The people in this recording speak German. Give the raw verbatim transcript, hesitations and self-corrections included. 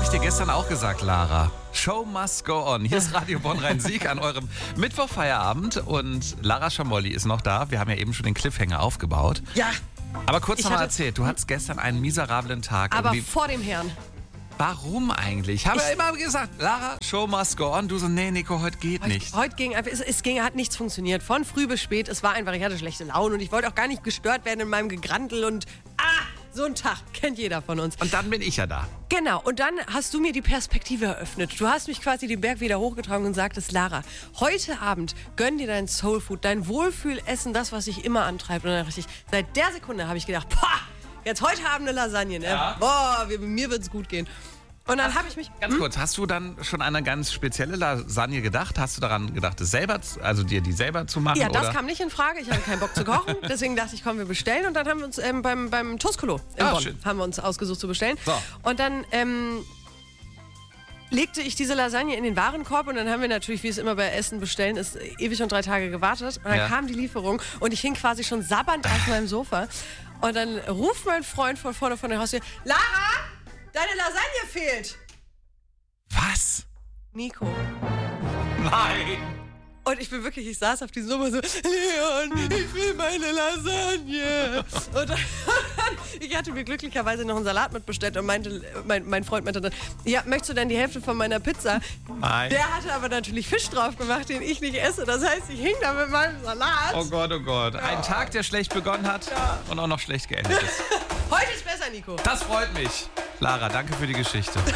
ich dir gestern auch gesagt, Lara. Show must go on. Hier ist Radio Bonn-Rhein-Sieg an eurem Mittwochfeierabend und Lara Schamolli ist noch da. Wir haben ja eben schon den Cliffhanger aufgebaut. Ja. Aber kurz Ich nochmal hatte- erzählt, du hattest gestern einen miserablen Tag. Aber Irgendwie- vor dem Herrn. Warum eigentlich? Ich habe Ich- ja immer gesagt, Lara, Show must go on. Du so, nee, Nico, heute geht Heute, nicht. heute ging einfach, es, es ging, hat nichts funktioniert. Von früh bis spät. Es war einfach, ich hatte schlechte Laune und ich wollte auch gar nicht gestört werden in meinem Gegrandel und ah, so ein Tag kennt jeder von uns. Und dann bin ich ja da. Genau, und dann hast du mir die Perspektive eröffnet. Du hast mich quasi den Berg wieder hochgetragen und sagtest, Lara, heute Abend gönn dir dein Soulfood, dein Wohlfühlessen, das, was dich immer antreibt. Und dann dachte ich, seit der Sekunde habe ich gedacht, boah, jetzt heute Abend eine Lasagne, ne? Ja. Boah, wir, mir wird's gut gehen. Und dann habe ich mich... Ganz kurz, hast du dann schon an eine ganz spezielle Lasagne gedacht? Hast du daran gedacht, es selber, zu- also dir die selber zu machen? Ja, das oder? kam nicht in Frage. Ich hatte keinen Bock zu kochen. Deswegen dachte ich, komm, wir bestellen. Und dann haben wir uns ähm, beim, beim Toskolo in Ah, Bonn schön. haben wir uns ausgesucht zu bestellen. So. Und dann ähm, legte ich diese Lasagne in den Warenkorb. Und dann haben wir natürlich, wie es immer bei Essen bestellen ist, ewig und drei Tage gewartet. Und dann Ja. kam die Lieferung. Und ich hing quasi schon sabbernd auf meinem Sofa. Und dann ruft mein Freund von vorne von der Haustür, Lara, deine Lasagne fehlt. Was? Nico. Nein. Und ich bin wirklich, ich saß auf diesem Sofa so, Leon, ich will meine Lasagne. Und dann, ich hatte mir glücklicherweise noch einen Salat mitbestellt und meinte, mein, mein Freund meinte dann, ja, möchtest du denn die Hälfte von meiner Pizza? Nein. Der hatte aber natürlich Fisch drauf gemacht, den ich nicht esse. Das heißt, ich hing da mit meinem Salat. Oh Gott, oh Gott. Ein Tag, der schlecht begonnen hat und auch noch schlecht geendet ist. Heute ist besser, Nico. Das freut mich. Lara, danke für die Geschichte.